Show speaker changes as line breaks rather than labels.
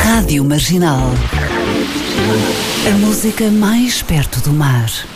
Rádio Marginal. A música mais perto do mar.